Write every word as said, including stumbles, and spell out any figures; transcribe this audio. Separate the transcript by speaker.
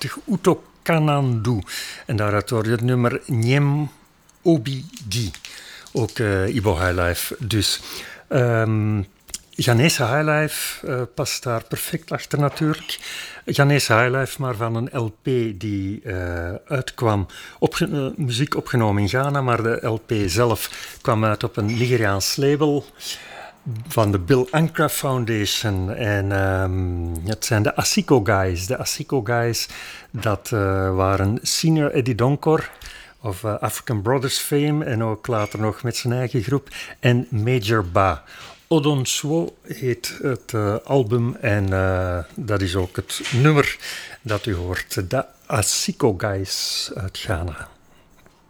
Speaker 1: Uto Kanandu. En daaruit hoorde je het nummer Nyem Obidi. Ook uh, Ibo Highlife dus. Um, Ghanese Highlife uh, past daar perfect achter natuurlijk. Ghanese Highlife, maar van een L P die uh, uitkwam. Opge- uh, muziek opgenomen in Ghana, maar de L P zelf kwam uit op een Nigeriaans label van de Bill Ankra Foundation. En um, het zijn de Asiko Guys. De Asiko Guys, dat uh, waren Senior Eddie Donkor of uh, African Brothers fame en ook later nog met zijn eigen groep en Major Ba. Odonsuo heet het uh, album en uh, dat is ook het nummer dat u hoort. De Asiko Guys uit Ghana.